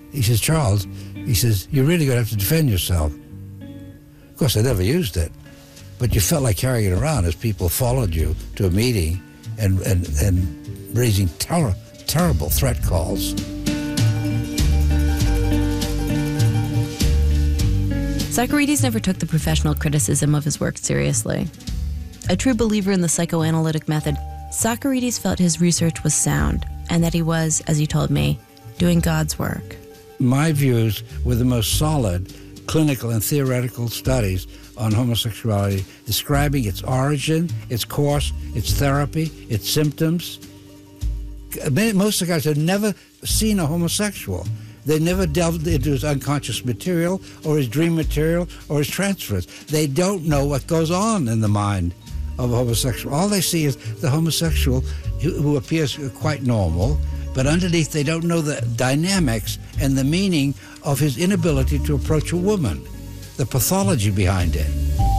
He says, Charles, he says, you're really going to have to defend yourself. Of course, I never used it, but you felt like carrying it around as people followed you to a meeting and raising terrible threat calls. Socarides never took the professional criticism of his work seriously. A true believer in the psychoanalytic method, Socarides felt his research was sound and that he was, as he told me, doing God's work. My views were the most solid clinical and theoretical studies on homosexuality, describing its origin, its course, its therapy, its symptoms. Most of the guys had never seen a homosexual. They never delved into his unconscious material or his dream material or his transference. They don't know what goes on in the mind of a homosexual. All they see is the homosexual who appears quite normal, but underneath they don't know the dynamics and the meaning of his inability to approach a woman, the pathology behind it.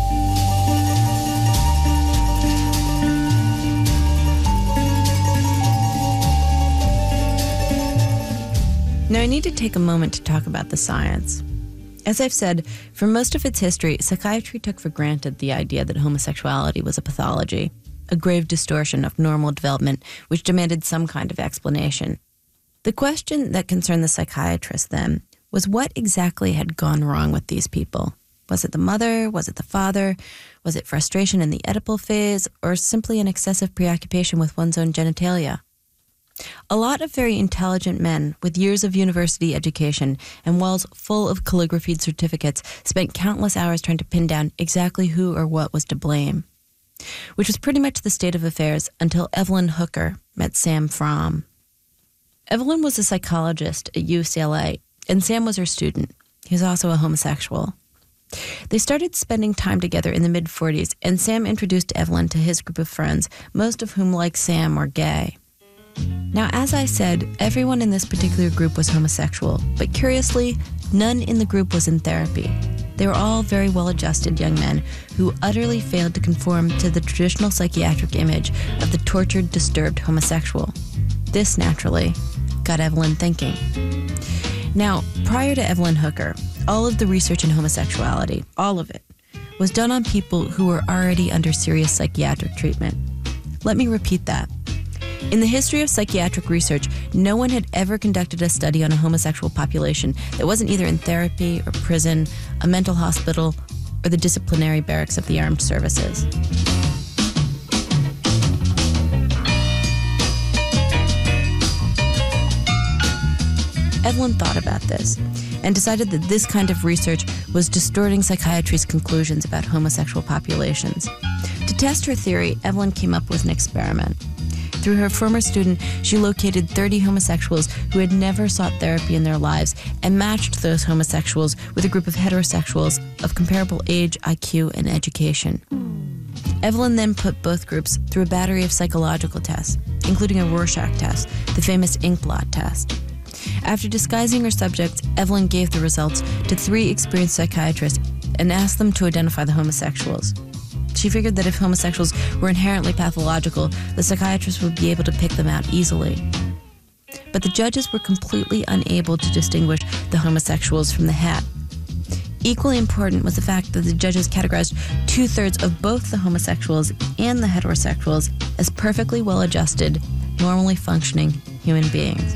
Now, I need to take a moment to talk about the science. As I've said, for most of its history, psychiatry took for granted the idea that homosexuality was a pathology, a grave distortion of normal development which demanded some kind of explanation. The question that concerned the psychiatrists then was what exactly had gone wrong with these people. Was it the mother? Was it the father? Was it frustration in the Oedipal phase? Or simply an excessive preoccupation with one's own genitalia? A lot of very intelligent men with years of university education and walls full of calligraphied certificates spent countless hours trying to pin down exactly who or what was to blame, which was pretty much the state of affairs until Evelyn Hooker met Sam Fromm. Evelyn was a psychologist at UCLA, and Sam was her student. He was also a homosexual. They started spending time together in the mid-40s, and Sam introduced Evelyn to his group of friends, most of whom, like Sam, were gay. Now, as I said, everyone in this particular group was homosexual, but curiously, none in the group was in therapy. They were all very well-adjusted young men who utterly failed to conform to the traditional psychiatric image of the tortured, disturbed homosexual. This, naturally, got Evelyn thinking. Now, prior to Evelyn Hooker, all of the research in homosexuality, all of it, was done on people who were already under serious psychiatric treatment. Let me repeat that. In the history of psychiatric research, no one had ever conducted a study on a homosexual population that wasn't either in therapy or prison, a mental hospital, or the disciplinary barracks of the armed services. Evelyn thought about this and decided that this kind of research was distorting psychiatry's conclusions about homosexual populations. To test her theory, Evelyn came up with an experiment. Through her former student, she located 30 homosexuals who had never sought therapy in their lives and matched those homosexuals with a group of heterosexuals of comparable age, IQ, and education. Evelyn then put both groups through a battery of psychological tests, including a Rorschach test, the famous ink blot test. After disguising her subjects, Evelyn gave the results to 3 experienced psychiatrists and asked them to identify the homosexuals. She figured that if homosexuals were inherently pathological, the psychiatrists would be able to pick them out easily. But the judges were completely unable to distinguish the homosexuals from the hat. Equally important was the fact that the judges categorized 2/3 of both the homosexuals and the heterosexuals as perfectly well-adjusted, normally functioning human beings.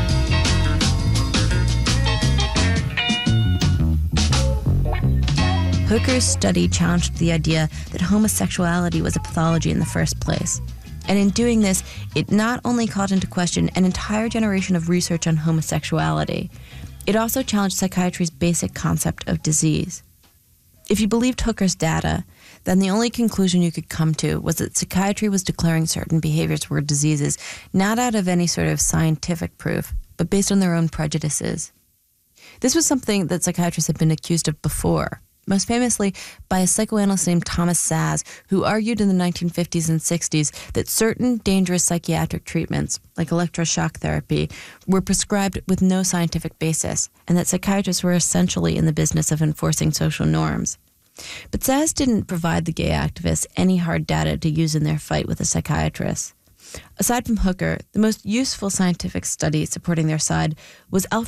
Hooker's study challenged the idea that homosexuality was a pathology in the first place. And in doing this, it not only called into question an entire generation of research on homosexuality, it also challenged psychiatry's basic concept of disease. If you believed Hooker's data, then the only conclusion you could come to was that psychiatry was declaring certain behaviors were diseases, not out of any sort of scientific proof, but based on their own prejudices. This was something that psychiatrists had been accused of before, most famously by a psychoanalyst named Thomas Szasz, who argued in the 1950s and 60s that certain dangerous psychiatric treatments, like electroshock therapy, were prescribed with no scientific basis, and that psychiatrists were essentially in the business of enforcing social norms. But Szasz didn't provide the gay activists any hard data to use in their fight with the psychiatrists. Aside from Hooker, the most useful scientific study supporting their side was Alfred